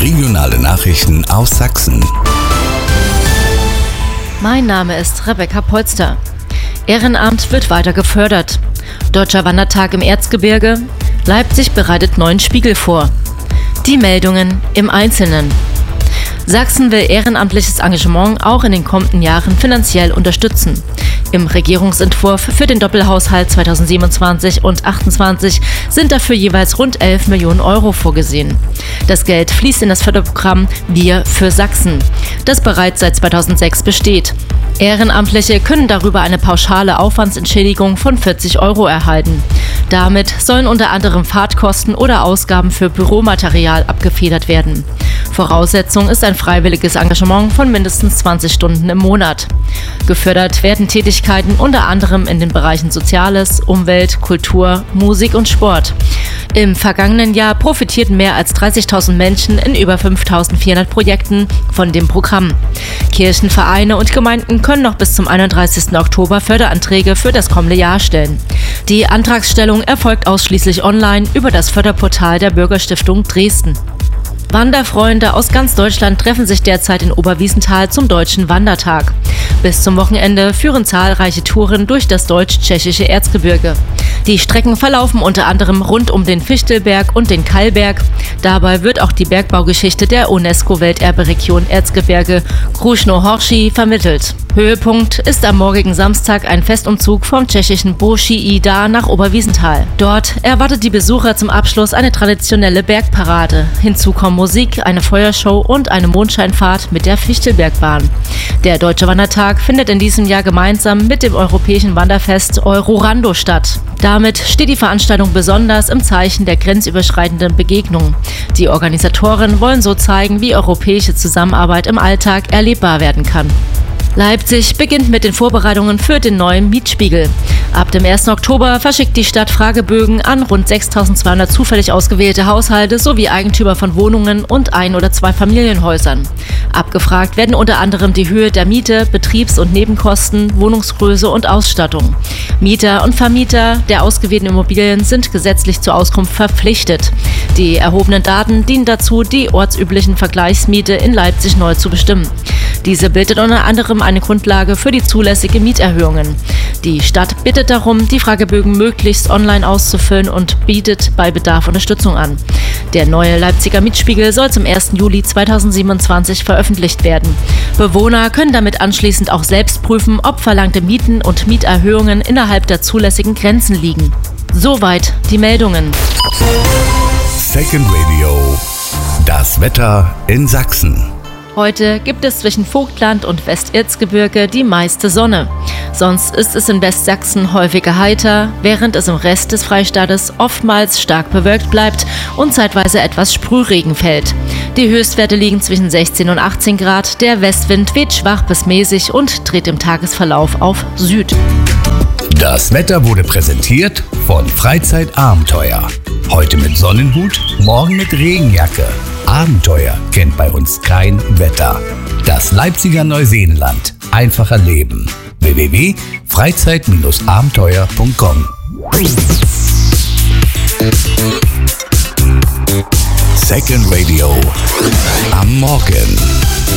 Regionale Nachrichten aus Sachsen. Mein Name ist Rebecca Polster. Ehrenamt wird weiter gefördert. Deutscher Wandertag im Erzgebirge. Leipzig bereitet neuen Spiegel vor. Die Meldungen im Einzelnen. Sachsen will ehrenamtliches Engagement auch in den kommenden Jahren finanziell unterstützen. Im Regierungsentwurf für den Doppelhaushalt 2027 und 2028 sind dafür jeweils rund 11 Millionen Euro vorgesehen. Das Geld fließt in das Förderprogramm Wir für Sachsen, das bereits seit 2006 besteht. Ehrenamtliche können darüber eine pauschale Aufwandsentschädigung von 40 Euro erhalten. Damit sollen unter anderem Fahrtkosten oder Ausgaben für Büromaterial abgefedert werden. Voraussetzung ist ein freiwilliges Engagement von mindestens 20 Stunden im Monat. Gefördert werden Tätigkeiten unter anderem in den Bereichen Soziales, Umwelt, Kultur, Musik und Sport. Im vergangenen Jahr profitierten mehr als 30.000 Menschen in über 5.400 Projekten von dem Programm. Kirchen, Vereine und Gemeinden können noch bis zum 31. Oktober Förderanträge für das kommende Jahr stellen. Die Antragsstellung erfolgt ausschließlich online über das Förderportal der Bürgerstiftung Dresden. Wanderfreunde aus ganz Deutschland treffen sich derzeit in Oberwiesenthal zum Deutschen Wandertag. Bis zum Wochenende führen zahlreiche Touren durch das deutsch-tschechische Erzgebirge. Die Strecken verlaufen unter anderem rund um den Fichtelberg und den Kallberg. Dabei wird auch die Bergbaugeschichte der UNESCO-Welterberegion Erzgebirge Krušnohoří vermittelt. Höhepunkt ist am morgigen Samstag ein Festumzug vom tschechischen Boží Dar nach Oberwiesenthal. Dort erwartet die Besucher zum Abschluss eine traditionelle Bergparade. Hinzu kommen Musik, eine Feuershow und eine Mondscheinfahrt mit der Fichtelbergbahn. Der Deutsche Wandertag findet in diesem Jahr gemeinsam mit dem europäischen Wanderfest Eurorando statt. Damit steht die Veranstaltung besonders im Zeichen der grenzüberschreitenden Begegnungen. Die Organisatoren wollen so zeigen, wie europäische Zusammenarbeit im Alltag erlebbar werden kann. Leipzig beginnt mit den Vorbereitungen für den neuen Mietspiegel. Ab dem 1. Oktober verschickt die Stadt Fragebögen an rund 6.200 zufällig ausgewählte Haushalte sowie Eigentümer von Wohnungen und Ein- oder Zweifamilienhäusern. Abgefragt werden unter anderem die Höhe der Miete, Betriebs- und Nebenkosten, Wohnungsgröße und Ausstattung. Mieter und Vermieter der ausgewählten Immobilien sind gesetzlich zur Auskunft verpflichtet. Die erhobenen Daten dienen dazu, die ortsüblichen Vergleichsmiete in Leipzig neu zu bestimmen. Diese bildet unter anderem eine Grundlage für die zulässige Mieterhöhungen. Die Stadt bittet darum, die Fragebögen möglichst online auszufüllen und bietet bei Bedarf Unterstützung an. Der neue Leipziger Mietspiegel soll zum 1. Juli 2027 veröffentlicht werden. Bewohner können damit anschließend auch selbst prüfen, ob verlangte Mieten und Mieterhöhungen innerhalb der zulässigen Grenzen liegen. Soweit die Meldungen. Second Radio. Das Wetter in Sachsen. Heute gibt es zwischen Vogtland und Westerzgebirge die meiste Sonne. Sonst ist es in Westsachsen häufiger heiter, während es im Rest des Freistaates oftmals stark bewölkt bleibt und zeitweise etwas Sprühregen fällt. Die Höchstwerte liegen zwischen 16 und 18 Grad, der Westwind weht schwach bis mäßig und dreht im Tagesverlauf auf Süd. Das Wetter wurde präsentiert von Freizeitabenteuer. Heute mit Sonnenhut, morgen mit Regenjacke. Abenteuer kennt bei uns kein Wetter. Das Leipziger Neuseenland. Einfacher Leben. www.freizeit-abenteuer.com. Second Radio. Am Morgen.